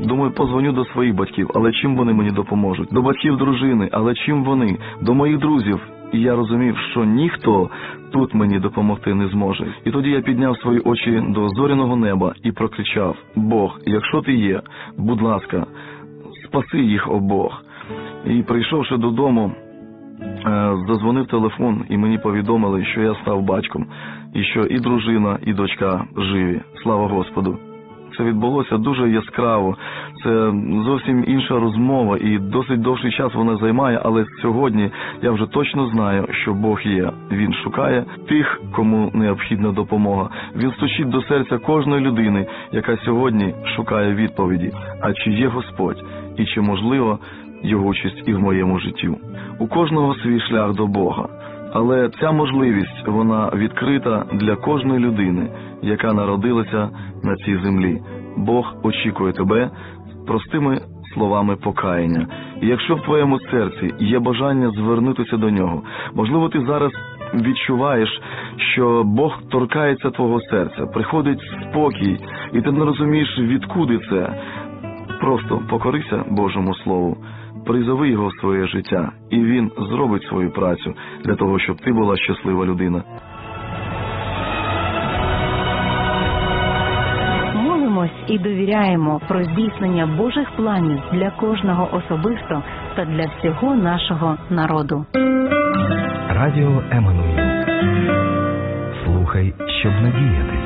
Думаю, позвоню до своїх батьків, але чим вони мені допоможуть? До батьків дружини, але чим вони? До моїх друзів. І я розумів, що ніхто тут мені допомогти не зможе. І тоді я підняв свої очі до зоряного неба і прокричав: Бог, якщо ти є, будь ласка, спаси їх обох. І прийшовши додому, задзвонив телефон, і мені повідомили, що я став батьком, і що і дружина, і дочка живі. Слава Господу! Це відбулося дуже яскраво. Це зовсім інша розмова, і досить довший час вона займає, але сьогодні я вже точно знаю, що Бог є. Він шукає тих, кому необхідна допомога. Він стучить до серця кожної людини, яка сьогодні шукає відповіді. А чи є Господь? І чи можливо Його участь і в моєму житті? У кожного свій шлях до Бога. Але ця можливість, вона відкрита для кожної людини, яка народилася на цій землі. Бог очікує тебе простими словами покаяння. І якщо в твоєму серці є бажання звернутися до Нього, можливо, ти зараз відчуваєш, що Бог торкається твого серця, приходить спокій, і ти не розумієш, відкуди це. Просто покорися Божому Слову. Призови його в своє життя, і він зробить свою працю для того, щоб ти була щаслива людина. Молимось і довіряємо про здійснення Божих планів для кожного особисто та для всього нашого народу. Радіо Еммануїл. Слухай, щоб надіятись.